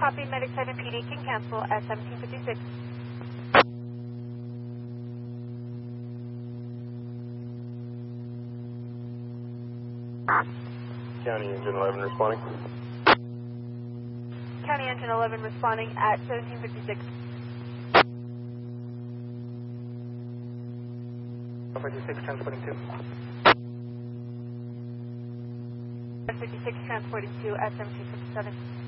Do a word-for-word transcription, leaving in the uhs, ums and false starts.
Copy, Medic seven P D can cancel at seventeen fifty-six. County Engine eleven responding. County Engine eleven responding at seventeen fifty-six. fifty-six, transporting two. fifty-six transporting two at seventeen fifty-seven.